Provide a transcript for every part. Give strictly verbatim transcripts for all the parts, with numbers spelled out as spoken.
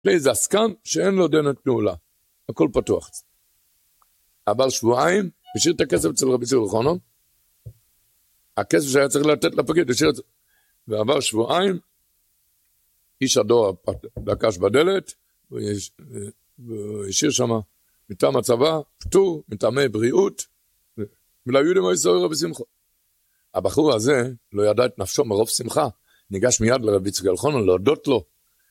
לאיזה עסקן שאין לו דנת נעולה. הכל פתוח. אבל שבועיים, השאיר את הכסף אצל רבי ציבור חנון, הכסף שהיה צריך לתת לפקיד, השאיר את זה. ועבר שבועיים, איש הדור דקש בדלת, והשאיר שם, מטעם הצבא, פטור, מטעמי בריאות, ולא יודעים מה יסורי רבי שמחו. הבחור הזה לא ידע את נפשו מרוב שמחה, ניגש מיד לרבי ציבור חנון, להודות לו,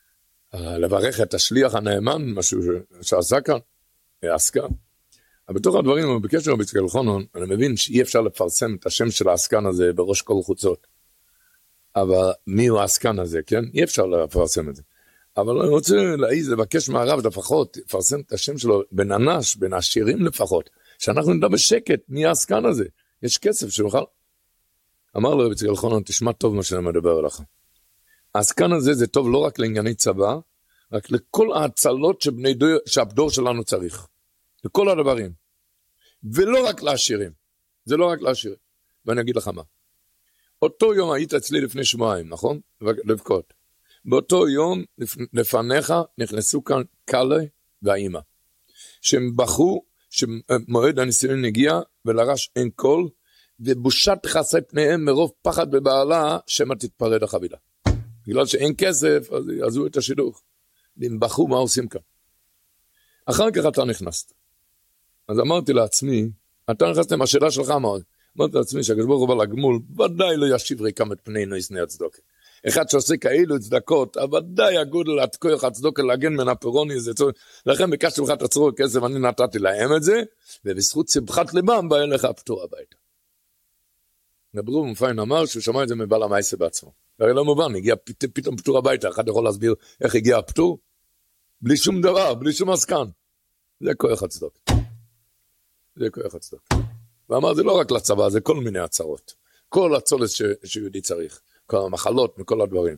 לברך את השליח הנאמן, משהו שעשה כאן, העסקן. אבל בתוך הדברים, בקשר לרבי ציבור חנון, אני מבין שאי אפשר לפרסם את השם של העסקן הזה בראש כל חוצות. אבל מי הוא העסקן הזה, כן? אי אפשר לפרסם את זה. אבל אני רוצה להעיז, לבקש מהרב לפחות, לפרסם את השם שלו בין אנש, בין עשירים לפחות, שאנחנו נדע בשקט מי העסקן הזה. יש כסף שנוכל. אמר לו רבי ציבור חנון, תשמע טוב מה שאני מדבר עליך. העסקן הזה זה טוב לא רק לענייני צבא, רק לכל ההצלות שבני דור, שהבדור שלנו צריך. לכל הדברים. ולא רק לעשירים. זה לא רק לעשירים. ואני אגיד לך מה. אותו יום היית אצלי לפני שבועיים, נכון? לבכות. באותו יום לפניך נכנסו כאן קאלה והאימא. שהם בחו, שמועד הנישואין הגיע, ולרש אין קול, ובושת חסי פניהם מרוב פחד בבעלה, שמה תתפרד החבילה. בגלל שאין כסף, אז יעזו את השידוך. והם בחו מה עושים כאן. אחר כך אתה נכנסת. אז אמרתי לעצמי, אתה נכנסת עם השאלה שלך מאוד. אמרתי לעצמי שהקדוש ברוך הוא בא לגמול, ודאי לא ישיב ריקם את פנינו ישנא הצדוקה. אחד שעושה כאלו צדקות, ודאי הגודל את כוח הצדוקה להגן מן הפירוני, זה צורך. לכן ביקשתי לך תצרו כסף, אני נתתי להם את זה, ובזכות שמחת לבם בא לך הפטור הביתה. נברו מפיין אמר שהוא שמע את זה מבעל המייסה בעצמו. הרי לא מובן, הגיע פתאום פטור הביתה, אחד יכול להסביר איך הגיע הפטור? בלי שום דבר, בלי שום עסקן. זה כוח הצדוק. זה כוח הצדוק. ואמר, זה לא רק לצבא, זה כל מיני הצרות. כל הצולס ש... שיהודי צריך. כל המחלות, מכל הדברים.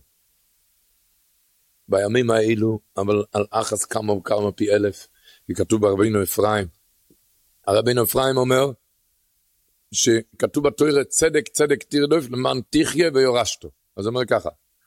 בימים האלו, אבל על אחס כמה וכמה פי אלף, כי כתוב ברבינו אפרים. הרבינו אפרים אומר, שכתוב בתורה, צדק צדק תרדוף, למען תחיה ויורשתו. אז הוא אומר ככה,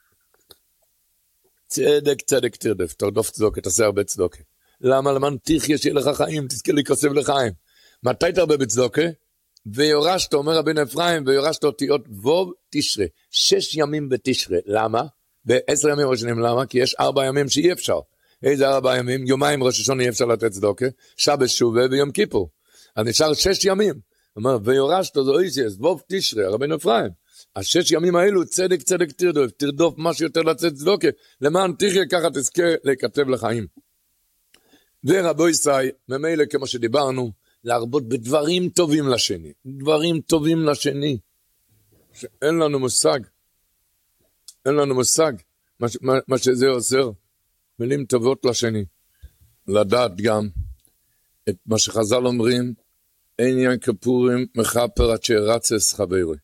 צדק צדק תרדוף, תרדוף צדוקה, תעשה הרבה צדוקה. למה? למען תחיה שיהיה לך חיים, תזכה להיכסף לחיים. מתי תרבה בצדוקה? ויורשת, אומר רבינו אפרים, ויורשת אותיות ווב תשרה, שש ימים בתשרה, למה? בעשר ימים ראשונים, למה? כי יש ארבע ימים שאי אפשר. איזה ארבע ימים? יומיים ראש השונה אי אפשר לתת צדוקה, שבת שובה ויום כיפור. אז נשאר שש ימים. אומר, ויורשת, זו איסיס, ווב תשרה, רבינו אפרים. השש ימים האלו, צדק צדק תרדוף, תרדוף משהו יותר לצאת צדוקה, למען תחיה ככה תזכה להיכתב לחיים. ורבו ישראל, ממילא כמו שדיברנו, להרבות בדברים טובים לשני, דברים טובים לשני, שאין לנו מושג, אין לנו מושג, מה, מה, מה שזה עוזר, מילים טובות לשני, לדעת גם את מה שחז"ל אומרים, אין ין כפורים מחפר עד שרצס חברי.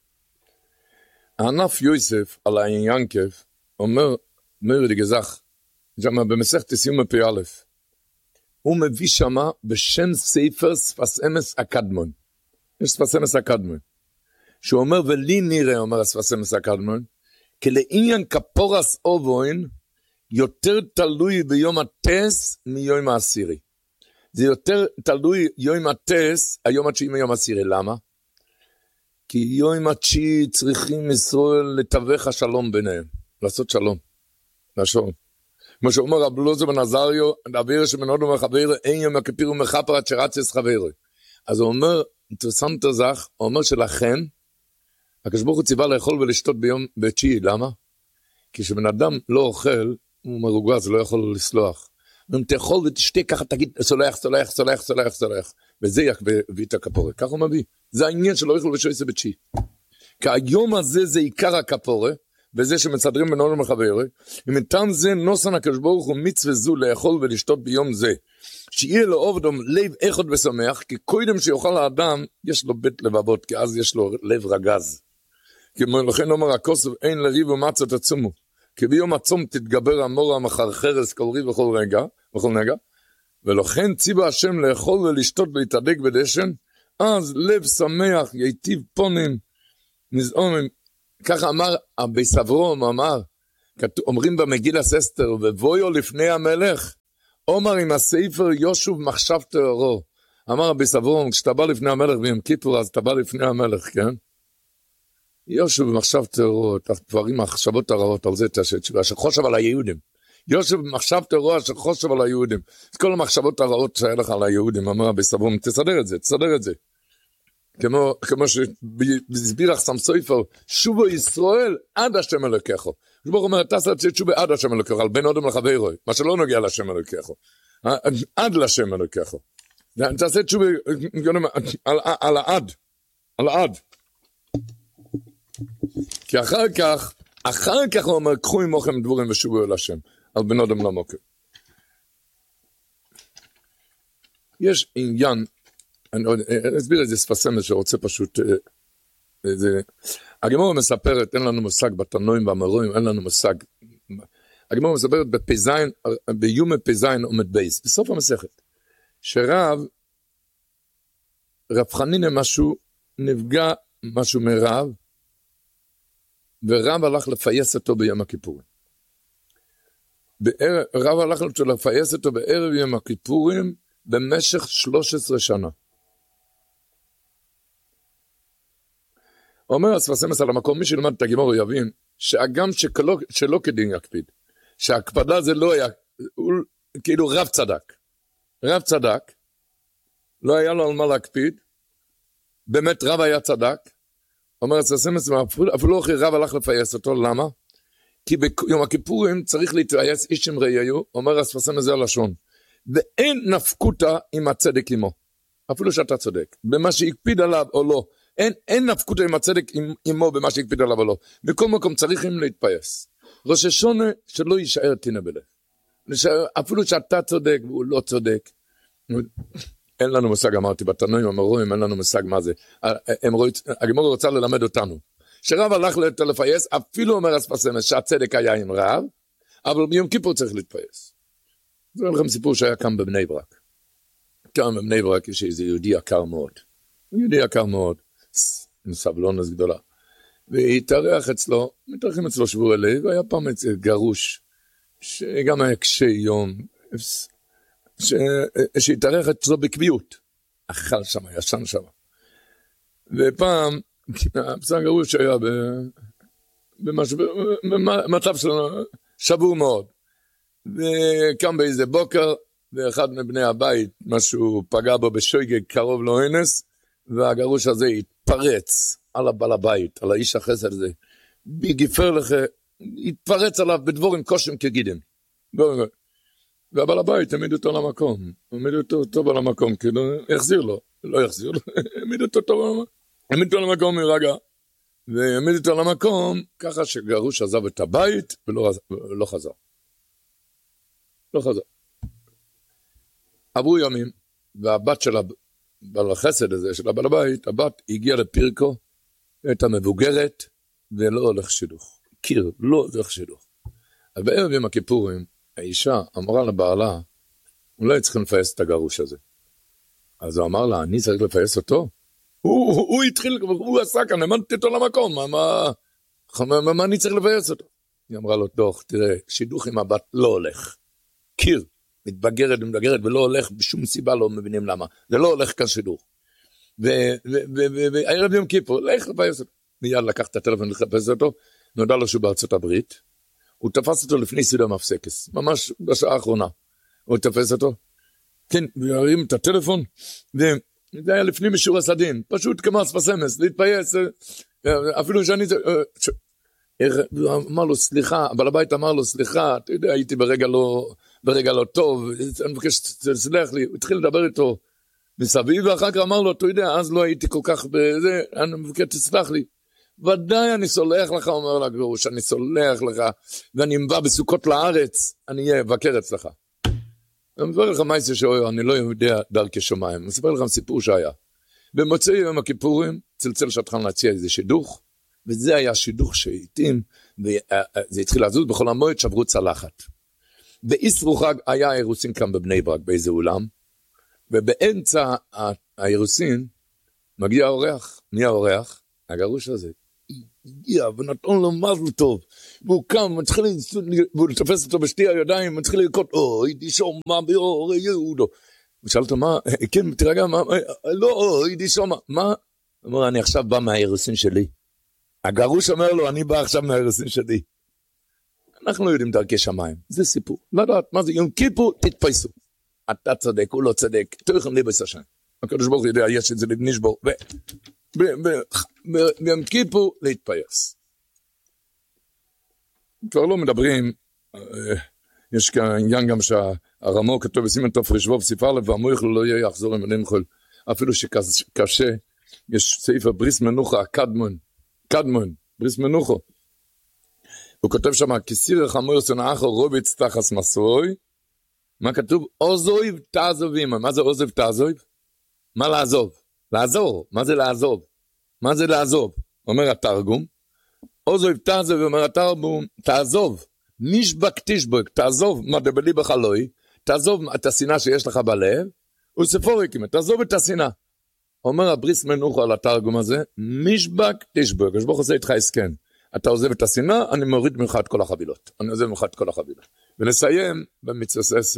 הענף יוסף על העין ינקב, אומר, אומר לי גזח, במסכת סיום פי א', הוא מביא שמה בשם ספר שפת אמס הקדמון. יש שפת אמס הקדמון. שהוא אומר, ולי נראה, אומר שפת אמס הקדמון, כי לעניין כפורס אובוין, יותר תלוי ביום הטס מיום העשירי. זה יותר תלוי יום הטס, היום התשיעי מיום העשירי. למה? כי יום התשיעי צריכים ישראל לתווך השלום ביניהם. לעשות שלום. לשלום. כמו שאומר רב לוזו בן עזריו, דבר שמנודו מחבר, אין יום הכפיר ומחפר עד שרצס חברו. אז הוא אומר, אינטרסנט הזך, הוא אומר שלכן, הקדוש ברוך הוא ציווה לאכול ולשתות ביום בתשיעי, למה? כי כשבן אדם לא אוכל, הוא מרוגז, לא יכול לסלוח. אם תאכול ותשתה, ככה תגיד, סולח, סולח, סולח, סולח, סולח. וזה יביא את הכפורה. ככה הוא מביא. זה העניין שלא יאכול ושויסה בתשיעי. כי היום הזה זה עיקר הכפורה, וזה שמסדרים בנולו מחברי, ומטעם זה נוסן הקדוש ברוך הוא מצווה זו לאכול ולשתות ביום זה, שיהיה לו עובדום לב איכות ושמח, כי קודם שיוכל האדם, יש לו בית לבבות, כי אז יש לו לב רגז. כי לכן אומר הכוסף, אין לריב ומצת עצמו, כי ביום עצום תתגבר המורה המחרחרס כל ריב וכל רגע, וכל נגע, ולכן ציווה השם לאכול ולשתות ולהתעדק בדשן, אז לב שמח, ייטיב פונים, נזעומים, ככה אמר, אבי סברום אמר, אומרים במגילת אסתר, ובויו לפני המלך, אומר עם הספר יושוב מחשב טהורו. אמר רבי סברון, כשאתה בא לפני המלך ביום כיפור, אז אתה בא לפני המלך, כן? יושוב מחשב טהורו, את הדברים, המחשבות הרעות, על זה תעשה תשובה, שחושב על היהודים. יושב מחשב טהורו, שחושב על היהודים. את כל המחשבות הרעות שהיה לך על היהודים, אמר רבי סברון, תסדר את זה, תסדר את זה. כמו, כמו שהסביר אחסם סופר, שובו ישראל עד השם אלוקיכו. שבור אומר, תעשה את שובו עד השם אלוקיכו, על בין אודם לחברו, מה שלא נוגע לשם אלוקיכו. עד לשם אלוקיכו. תעשה את שובו, על, על העד, על העד. כי אחר כך, אחר כך הוא אומר, קחו עמוכם דבורים ושובו אל השם, על בין אודם למוקר. יש עניין, אני אסביר איזה ספסמת שרוצה פשוט, איזה, הגמרא מספרת, אין לנו מושג בתנועים והמרואים, אין לנו מושג, הגמרא מספרת בפזיין, ביומי פזיין עומד בייס, בסוף המסכת, שרב, רב חנינא משהו, נפגע משהו מרב, ורב הלך לפייס אותו ביום הכיפורים. רב הלך לפייס אותו בערב יום הכיפורים, במשך שלוש עשרה שנה. אומר הספסמס על המקום, מי שלמד את הגימור יבין, שהגם שלא, שלא כדין יקפיד, שההקפדה זה לא היה, הוא, כאילו רב צדק, רב צדק, לא היה לו על מה להקפיד, באמת רב היה צדק, אומר הספסמס, אפילו אחרי רב הלך לפייס אותו, למה? כי ביום הכיפורים צריך להתפייס איש עם רעיו, אומר הספסמס זה הלשון, ואין נפקותה עם הצדק עמו, אפילו שאתה צודק, במה שהקפיד עליו או לא, אין, אין נפקותה עם הצדק עמו במה שהקפיד עליו או לא, בכל מקום צריכים להתפייס, ראש השונה שלא יישאר תינה בלב, אפילו שאתה צודק והוא לא צודק, אין לנו מושג, אמרתי בתנועים המרואים, אין לנו מושג מה זה, הגמרא רוצה ללמד אותנו, שרב הלך לפייס, אפילו אומר הספסמס שהצדק היה עם רב, אבל ביום כיפור צריך להתפייס, זה לכם סיפור שהיה כאן בבני ברק. כאן בבני ברק יש איזה יהודי יקר מאוד. יהודי יקר מאוד. עם סבלונס גדולה. והתארח אצלו, מתארחים אצלו שבוע אלה, והיה פעם איזה גרוש, שגם היה קשה יום, שהתארח אצלו בקביעות. אכל שם, ישן שם. ופעם, הפסק גרוש היה במצב שלנו, שבור מאוד. וקם באיזה בוקר, ואחד מבני הבית, משהו פגע בו בשויגג קרוב לאונס, והגרוש הזה התפרץ על הבעל הבית, על האיש החסד הזה, בגיפר לך, התפרץ עליו בדבורים קושים כגידים. והבעל הבית העמיד אותו למקום, העמיד אותו טוב על המקום, כאילו, יחזיר לו, לא יחזיר לו, העמיד אותו טוב על המקום, העמיד אותו למקום מרגע, והעמיד אותו למקום, ככה שגרוש עזב את הבית, ולא, ולא חזר. לא חזר. עברו ימים, והבת של הבעל החסד הזה, של הבעל הבית, הבת הגיעה לפרקו, הייתה מבוגרת, ולא הולך שידוך. קיר, לא הולך שידוך. אז בערב יום הכיפורים, האישה אמרה לבעלה, אולי צריכים לפייס את הגרוש הזה. אז הוא אמר לה, אני צריך לפייס אותו? הוא, הוא, הוא התחיל, הוא עשה כאן, אמנתי אותו למקום, מה, מה, מה, מה אני צריך לפייס אותו? היא אמרה לו, דוח, תראה, שידוך עם הבת לא הולך. קיר, מתבגרת ומתבגרת, ולא הולך בשום סיבה, לא מבינים למה. זה לא הולך כאן שידוך. והערב יום כיפור, לך לפייס אותו. מיד לקח את הטלפון לחפש אותו, נודע לו שהוא בארצות הברית, הוא תפס אותו לפני סעודה מפסקס, ממש בשעה האחרונה. הוא תפס אותו, כן, והרים את הטלפון, וזה היה לפני משור הסדין, פשוט כמו הספסמס, להתפייס, אפילו שאני... אמר לו סליחה, אבל הבית אמר לו סליחה, אתה יודע, הייתי ברגע לא, ברגע לא טוב, אני מבקש שתסלח לי, הוא התחיל לדבר איתו מסביב, ואחר כך אמר לו, אתה יודע, אז לא הייתי כל כך בזה, אני מבקש שתסלח לי, ודאי אני סולח לך, אומר לגרוש, אני סולח לך, ואני מבא בסוכות לארץ, אני אהיה בקר אצלך. אני מספר לך מה יצא שאוהר, אני לא יודע דרכי שמיים, אני מספר לכם סיפור שהיה. במוצאי יום הכיפורים, צלצל שטחן להציע איזה שידוך, וזה היה שידוך שהתאים, וזה התחיל לזוז בכל המועד, שברו צלחת. באסרו חג היה האירוסין כאן בבני ברק, באיזה אולם, ובאמצע האירוסין, מגיע האורח, מי האורח? הגרוש הזה, הגיע ונתון לו מזל טוב, והוא קם, מתחיל והוא תופס אותו בשתי הידיים, מתחיל לקרות, אוי, דישום, מה ביור יהודו. ושאל אותו, מה, כן, תרגע, מה, לא, אוי, דישום, מה? הוא אומר, אני עכשיו בא מהאירוסין שלי. הגרוש אומר לו, אני בא עכשיו מהאירוסין שלי. אנחנו לא יודעים דרכי שמיים, זה סיפור. לדעת, מה זה, יום כיפור, תתפייסו. אתה צודק, הוא לא צודק, תויכם לי בסשן. הקדוש ברוך הוא יודע, יש את זה לבנשבור, ביום כיפור להתפייס. כבר לא מדברים, יש כאן עניין גם שהרמו כתוב בסימן תוף רשבוב סיפר לב, והמויך לא יהיה יחזור עם עליהם חול, אפילו שקשה, יש סעיף בריס מנוחה, קדמון, קדמון, בריס מנוחו, הוא כותב שם, כסיר חמור סונאחו רוביץ תחס מסוי, מה כתוב? עוזוב תעזוב אימא, מה זה עוזב תעזוב? מה לעזוב? לעזור, מה זה לעזוב? מה זה לעזוב? אומר התרגום, עוזוב תעזוב, אומר התרגום, תעזוב, נשבק תשבק, תעזוב מה דבלי בחלוי, תעזוב את השנאה שיש לך בלב, וספוריקים, תעזוב את השנאה. אומר הבריס מנוחו על התרגום הזה, נשבק תשבק, יש בו חוסה איתך הסכן. אתה עוזב את השנאה, אני מוריד ממך את כל החבילות. אני עוזב ממך את כל החבילות. ונסיים במצוססה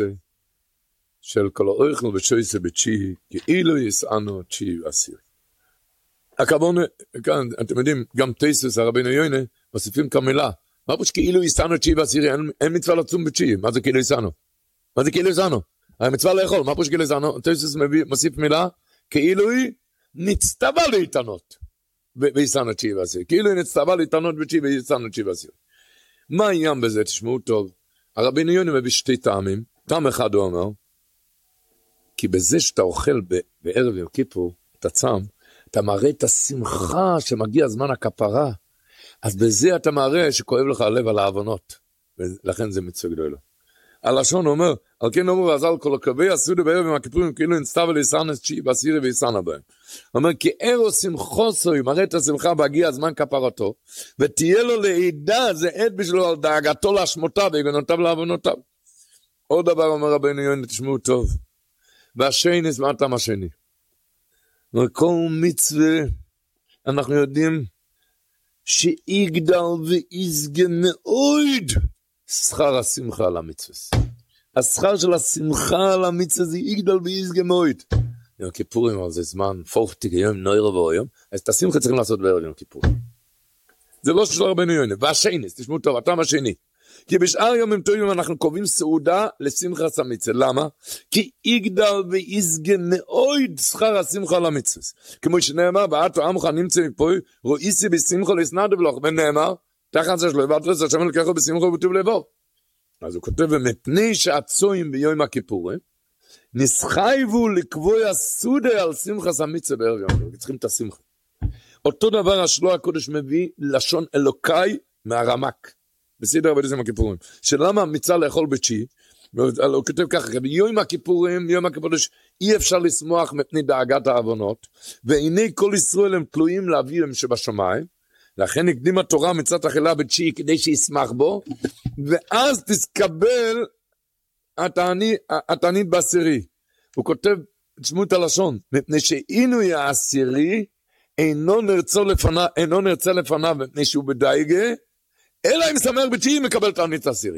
של כל האויכל ושויסה בתשיעי, כאילו יסענו תשיעי ועשיר. הכוונה, כאן, אתם יודעים, גם תייסוס הרבינו יוינה, מוסיפים כמילה. מה פה שכאילו יסענו תשיעי ועשיר, אין, אין מצווה לצום בתשיעי. מה זה כאילו יסענו? מה זה כאילו יסענו? המצווה לאכול, מה פה שכאילו יסענו? תייסוס מוסיף מילה, כאילו היא נצטווה להתענות. ויסענו תשיעי ועשיר. כאילו היא נצטווה להתענות בתשיעי ויסענו תשיעי ועשיר. מה העניין בזה? תשמעו טוב. הרבינו יוני מביא שתי טעמים. טעם אחד הוא אומר, כי בזה שאתה אוכל בערב יום כיפור, אתה צם, אתה מראה את השמחה שמגיע זמן הכפרה, אז בזה אתה מראה שכואב לך הלב על העוונות, ולכן זה מצווה גדולה. הלשון אומר, על כן אומר ועזל כל הקווי הסעודה בערב יום הכיפורים, כאילו נסתיו ליסענס תשיעי ועשירי ויסענה בהם. הוא אומר, כי ערו שמחוסוי, מראה את השמחה בהגיע זמן כפרתו, ותהיה לו לעידה, זה עד בשבילו על דאגתו להשמותיו, ויגונותיו לעוונותיו. עוד דבר אומר רבינו יוני, תשמעו טוב. והשני, מה הטעם השני? כל מצווה, אנחנו יודעים, שיגדל ויסגה מאוד, שכר השמחה על המצווה. השכר של השמחה על המצווה זה יגדל ויסגה מאוד. יום כיפורים, אבל זה זמן, פורטי כיום נוירו ואויום, אז את השמחה צריכים לעשות בערב יום כיפורים. זה לא של רבנו יוני. והשני, תשמעו טוב, הטעם השני. כי בשאר יומים טובים אנחנו קובעים סעודה לשמחת המצווה. למה? כי יגדל ויסגה מאוד שכר השמחה על המצווה. כמו שנאמר, בעתו עמך נמצא מפה, רואיסי בשמחה לסנדב לך, ונאמר, תחת זה שלו, ואתה עושה השם לקחו בשמחה ובטוב לבו. אז הוא כותב, ומפני שעצויים ביום הכיפורים, נסחייבו לקבוע סעודה על שמחת המצווה בערב יום כיפורים. צריכים את השמחה. אותו דבר השלוח הקודש מביא לשון אלוקאי מהרמק. בסדר עבודת יום הכיפורים. שלמה מצווה לאכול בתשיעי? הוא כותב ככה, ביום הכיפורים, יום הכיפורים, אי אפשר לשמוח מפני דאגת העוונות, והנה כל ישראל הם תלויים לאביהם שבשמיים, לכן הקדים התורה מצוות אכילה בתשיעי כדי שישמח בו, ואז תתקבל התענית בעשירי. הוא כותב, תשמעו את הלשון, מפני שעינוי העשירי אינו נרצה לפניו, אינו נרצה לפניו מפני שהוא בדייגה, אלא אם שמח בתשיעי מקבל תענית עשירי.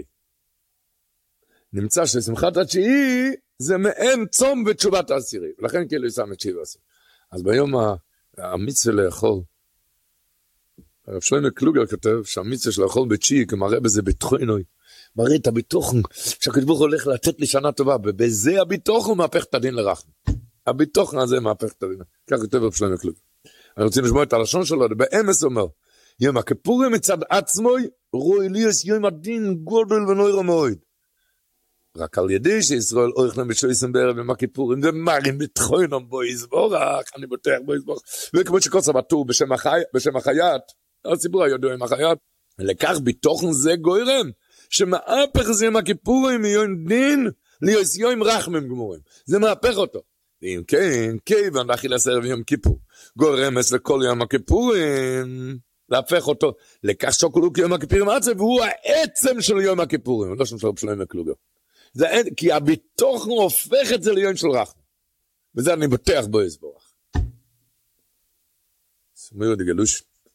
נמצא ששמחת התשיעי זה מעין צום ותשובת העשירי, ולכן כאילו ישם את תשיעי ועשירי. אז ביום המצווה לאכול, הרב שלמה קלוגר כותב שהמצווה של לאכול בתשיעי, כי מראה בזה ביטחונוי, מראה את הביטוחן, שהקדוש ברוך הוא הולך לתת לי שנה טובה, ובזה הביטוחן הוא מהפך את הדין לרחם. הביטוחן הזה מהפך את הדין. כך כותב הרב שלמה קלוגר. אני רוצה לשמוע את הלשון שלו, באמס אומר, יום הכיפורים מצד עצמוי, רואי לי יש יום הדין גודל ונוירו מאוד. רק על ידי שישראל אויכלם בשויסם בערב יום הכיפורים, ומרים בתחוינם בו יסבורך, אני בוטח בו יסבורך, וכמו שקוצה בטור בשם, החי, בשם החייט, הציבור הידוע עם החייט, ולקח בתוכן זה גוירם, שמאפך זה יום הכיפורים מיום דין, ליוס יום רחמם גמורים, זה מאפך אותו. ואם כן, כיוון להכיל עשר ויום כיפור, גורמס לכל יום הכיפורים, להפך אותו, לקח שוקולו כיום הכיפורים עצב, והוא העצם של יום הכיפורים, לא שם של שלום הקלוגר. זה, כי הביטוחן הופך את זה ליום של רחם. וזה אני בוטח בו יסבורך. סמיר דגלוש,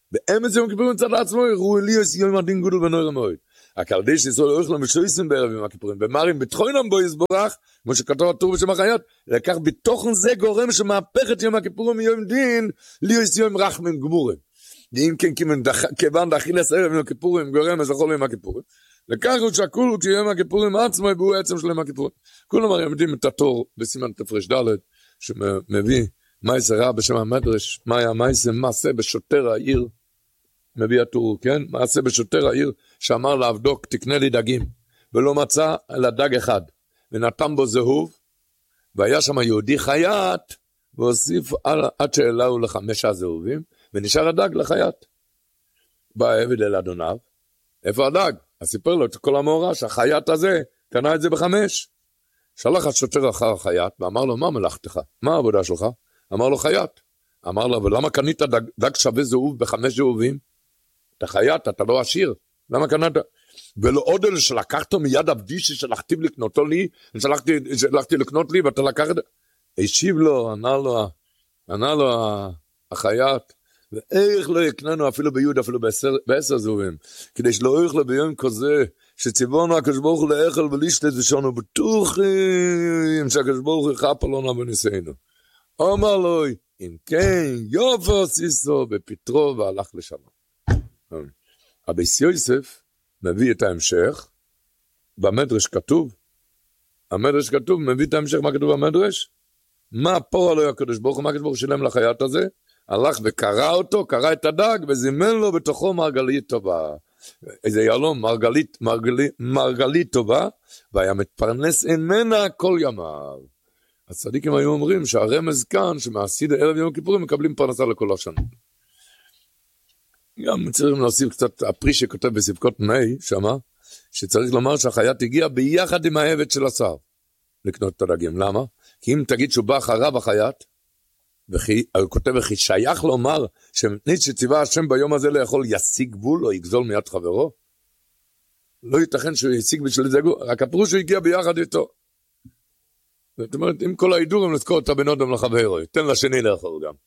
באמץ יום הכיפורים מצד לעצמו, יראו אליוס יום הדין גודל ונויר המועד. הקלדש ישראל הולך להם ושויסים בערב יום הכיפורים, ומרים בתחוינם בו יסבורך, כמו שכתוב הטור בשם החיות, לקח בתוכן זה גורם שמהפך את יום הכיפורים מיום דין, ליוס יום רחמים גמורים. ואם כן כיוון דחילס ערב יום הכיפורים, גורם אז יכול יום הכיפורים. לקח הוא שקול כשיום הכיפורים עצמו, והוא עצם של יום הכיפורים. כולם הרי יודעים את התור בסימן תפרש ד' שמביא מייסה רע בשם המדרש, מה היה מייסה מעשה בשוטר העיר, מביא התור, כן? מעשה בשוטר העיר, שאמר לעבדו, תקנה לי דגים, ולא מצא אלא דג אחד, ונתן בו זהוב, והיה שם יהודי חייט, והוסיף על, עד שאלהו לחמישה זהובים, ונשאר הדג לחייט. בא העבד אל אדוניו, איפה הדג? אז סיפר לו את כל המאורע, שהחייט הזה קנה את זה בחמש. שלח השוטר אחר החייט, ואמר לו, מה מלאכתך? מה העבודה שלך? אמר לו, חייט. אמר לו, ולמה קנית דג, דג שווה זהוב בחמש זהובים? אתה חייט, אתה לא עשיר. למה קנית? ולא עוד אלה שלקחתו מיד עבדי ששלחתי לקנותו לי, שלחתי, שלחתי לקנות לי, ואתה לקח את זה. השיב לו, ענה לו, ענה לו החייט, ואיך לא יקננו אפילו ביוד, אפילו בעשר, בעשר זהובים, כדי שלא איך לו ביום כזה, שציוונו הקדוש ברוך הוא לאכול ולשתות ושונו בטוחים, שהקדוש ברוך הוא יכפר לנו בניסינו. אמר לו, אם כן, יופי סיסו בפטרו והלך לשם. אבי יוסף מביא את ההמשך, במדרש כתוב, המדרש כתוב, מביא את ההמשך, מה כתוב במדרש? מה פה עלו הקדוש ברוך הוא, מה הקדוש ברוך הוא שילם לחייט הזה? הלך וקרא אותו, קרא את הדג, וזימן לו בתוכו מרגלית טובה. איזה יעלום, מרגלית, מרגלית, מרגלית טובה, והיה מתפרנס ממנה כל ימיו. הצדיקים היו אומרים שהרמז כאן, שמעשי ערב יום הכיפורים, מקבלים פרנסה לכל השנה. גם צריכים להוסיף קצת, הפרי שכותב בספקות מי, שמה, שצריך לומר שהחייט הגיע ביחד עם העבד של השר, לקנות את הדגים. למה? כי אם תגיד שהוא בא אחריו החייט, וכי, הוא כותב, וכי שייך לומר, שמתנית שציווה השם ביום הזה לאכול ישיג גבול, או יגזול מיד חברו, לא ייתכן שהוא ישיג בשביל זה גבול, רק הפירוש שהוא הגיע ביחד איתו. זאת אומרת, אם כל העידורים לזכור את הבן אדם לחברו, תן לשני לאכול גם.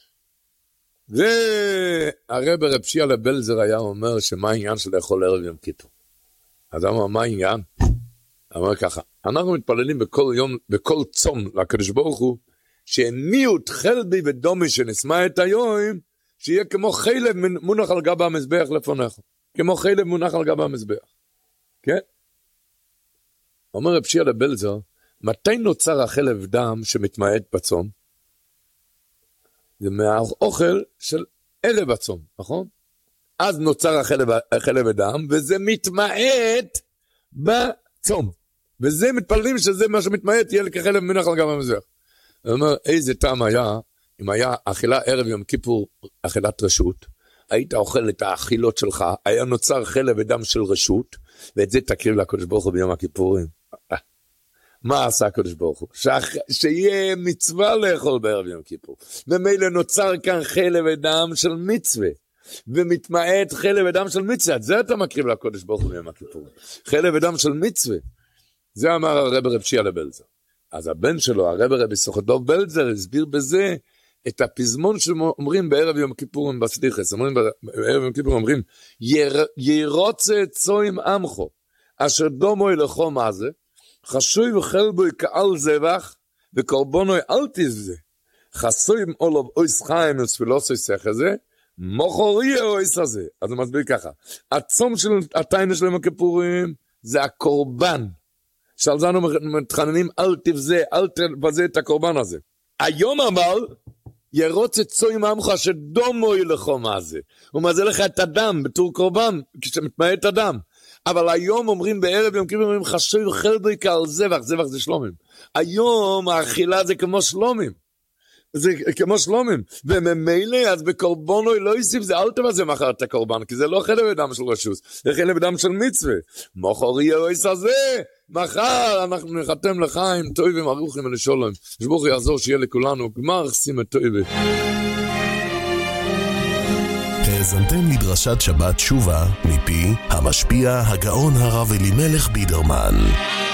והרב רב שיעה לבלזר היה אומר, שמה העניין של לאכול ערב יום כיפור? אז אמר, מה העניין? אמר ככה, אנחנו מתפללים בכל יום, בכל צום לקדוש ברוך הוא, שמיעוט חלבי ודומי שנשמע את היום, שיהיה כמו חלב מונח על גב המזבח לפניך. כמו חלב מונח על גב המזבח. כן? אומר רב שיעה לבלזר, מתי נוצר החלב דם שמתמעט בצום? זה מהאוכל של ערב הצום, נכון? אז נוצר החלב, החלב הדם, וזה מתמעט בצום. וזה מתפללים שזה מה שמתמעט, יהיה כחלב מונח על גב המזבח. הוא אומר, איזה טעם היה, אם היה אכילה ערב יום כיפור, אכילת רשות, היית אוכל את האכילות שלך, היה נוצר חלב ודם של רשות, ואת זה תקריב לקדוש ברוך הוא ביום הכיפורים. מה עשה הקדוש ברוך הוא? שיהיה מצווה לאכול בערב יום כיפור. ממילא נוצר כאן חלב ודם של מצווה, ומתמעט חלב ודם של מצווה, את זה אתה מקריב לקדוש ברוך הוא ביום הכיפורים. חלב ודם של מצווה. זה אמר הרב רב שיעה לבלזר. אז הבן שלו, הרב רבי סוכדוב בלזר, הסביר בזה את הפזמון שאומרים בערב יום כיפורים בסליחס. אומרים בערב יום כיפורים, אומרים, ירוצה צוים עמכו, אשר דומו ילכו מה זה, חשוי וחלבוי כעל זבח, וקורבונוי אל תזזה, חסוי עולב אויס חיים וספילוסוי סך הזה, מוכרי אויס הזה. אז הוא מסביר ככה, הצום של התיינה של יום הכיפורים, זה הקורבן, שעל זה אנו מתחננים, אל תבזה, אל תבזה את הקורבן הזה. היום אבל, ירוץ את צוים עמך שדומו ילכו מה זה. הוא מזה לך את הדם בתור קורבן, כשמתמעט הדם. אבל היום אומרים בערב יום כיפור, אומרים חשוי וחלבי כעל זבח, זבח זה שלומים. היום האכילה זה כמו שלומים. זה כמו שלומים. וממילא, אז בקורבנו לא יוסיף, זה אל תבזה מחר את הקורבן, כי זה לא חלב אדם של רשוס, זה חלב אדם של מצווה. מוכרי אויס הזה, מחר אנחנו נחתם לחיים, טובים, ארוכים ולשולם. שברוך יעזור שיהיה לכולנו, גמר שימת טובים. האזנתם לדרשת שבת תשובה, מפי המשפיע הגאון הרב אלימלך בידרמן.